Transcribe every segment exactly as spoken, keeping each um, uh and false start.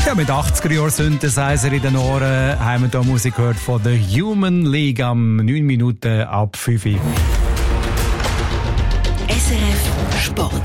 Ja, mit achtziger-Jahr-Synthesizer in den Ohren haben wir hier Musik gehört von der Human League am neun Minuten ab fünf Uhr. S R F Sport.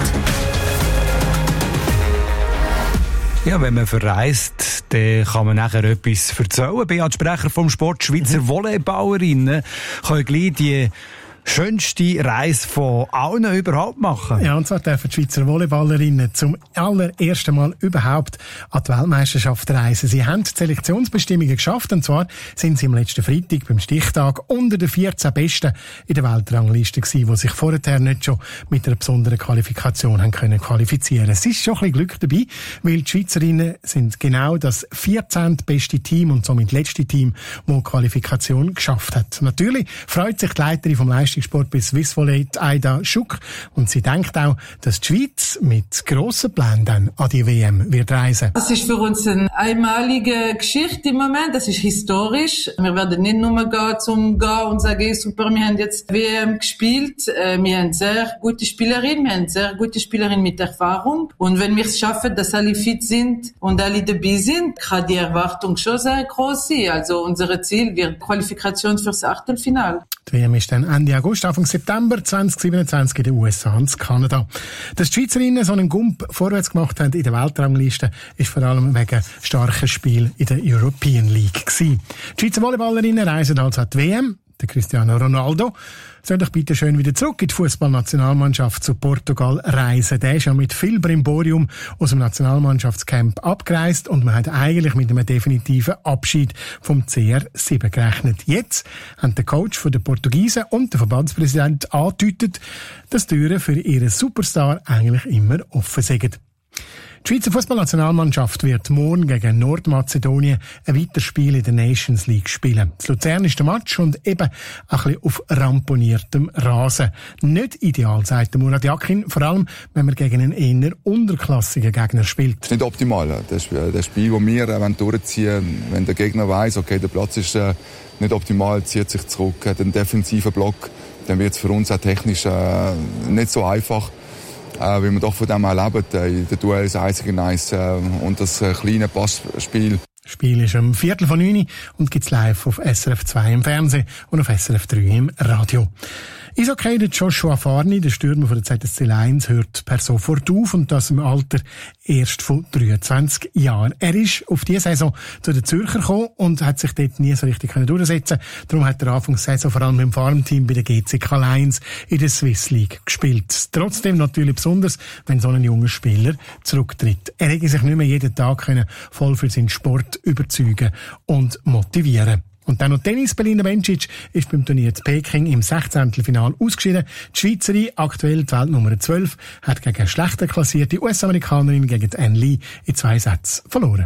Ja, wenn man verreist, dann kann man nachher etwas erzählen. Beat Sprecher vom Sport, Schweizer Volleyballerinnen können gleich die schönste Reise von allen überhaupt machen. Ja, und zwar dürfen die Schweizer Volleyballerinnen zum allerersten Mal überhaupt an die Weltmeisterschaft reisen. Sie haben die Selektionsbestimmungen geschafft, und zwar sind sie am letzten Freitag beim Stichtag unter den vierzehn Besten in der Weltrangliste gewesen, die sich vorher nicht schon mit einer besonderen Qualifikation haben können qualifizieren. Es ist schon ein bisschen Glück dabei, weil die Schweizerinnen sind genau das vierzehnte beste Team und somit letzte Team, das die Qualifikation geschafft hat. Natürlich freut sich die Leiterin vom Leistungssport bei Swiss Volley, Aida Schuck, und sie denkt auch, dass die Schweiz mit grossen Plänen dann an die W M wird reisen. Das ist für uns eine einmalige Geschichte im Moment, das ist historisch. Wir werden nicht nur gehen, zum gehen und sagen, super, wir haben jetzt W M gespielt, wir haben sehr gute Spielerinnen, wir haben sehr gute Spielerinnen mit Erfahrung, und wenn wir es schaffen, dass alle fit sind und alle dabei sind, kann die Erwartung schon sehr groß sein. Also unser Ziel wird Qualifikation fürs Achtelfinale. Die W M ist dann Ende August, Anfang September zwanzig siebenundzwanzig in den U S A und Kanada. Dass die Schweizerinnen so einen Gump vorwärts gemacht haben in der Weltrangliste, ist vor allem wegen starken Spielen in der European League gewesen. Die Schweizer Volleyballerinnen reisen also an die W M. Der Cristiano Ronaldo soll doch bitte schön wieder zurück in die Fußballnationalmannschaft zu Portugal reisen. Der ist ja mit viel Brimborium aus dem Nationalmannschaftscamp abgereist, und man hat eigentlich mit einem definitiven Abschied vom C R sieben gerechnet. Jetzt haben der Coach von den Portugiesen und der Verbandspräsident angedeutet, dass die Türen für ihren Superstar eigentlich immer offen sind. Die Schweizer Fußballnationalmannschaft wird morgen gegen Nordmazedonien ein weiteres Spiel in der Nations League spielen. Das Luzern ist der Match und eben ein bisschen auf ramponiertem Rasen. Nicht ideal, sagt Murat Yakin, vor allem wenn man gegen einen eher unterklassigen Gegner spielt. Das ist nicht optimal. Das Spiel, das Spiel, das wir durchziehen wollen, wenn der Gegner weiss, okay, der Platz ist äh, nicht optimal, zieht sich zurück, hat einen defensiven Block, dann wird es für uns auch technisch äh, nicht so einfach. Äh, weil wir doch von dem auch leben. Äh, der Duell ist einzig nice äh, und das äh, kleine Passspiel. Das Spiel ist um Viertel von neun und gibt's live auf S R F zwei im Fernsehen und auf S R F drei im Radio. Eishockey, der Joshua Farni, der Stürmer von der Z S C Lions, hört per sofort auf, und das im Alter erst von dreiundzwanzig Jahren. Er ist auf diese Saison zu den Zürcher gekommen und hat sich dort nie so richtig durchsetzen können. Darum hat er Anfang der Saison vor allem im Farmteam bei der G C K Lions in der Swiss League gespielt. Trotzdem natürlich besonders, wenn so ein junger Spieler zurücktritt. Er hätte sich nicht mehr jeden Tag können voll für seinen Sport überzeugen und motivieren. Und dann noch Tennis. Belinda Bencic ist beim Turnier zu Peking im sechzehnten Finale ausgeschieden. Die Schweizerin, aktuell die Weltnummer zwölf, hat gegen eine schlechter klassierte U S-Amerikanerin, gegen Ann Lee, in zwei Sätzen verloren.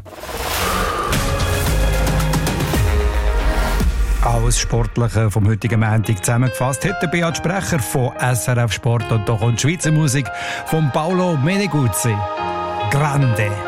Alles Sportliche vom heutigen Montag zusammengefasst hat der Beat Sprecher von S R F Sport, und da kommt die Schweizer Musik von Paolo Meneguzzi. Grande.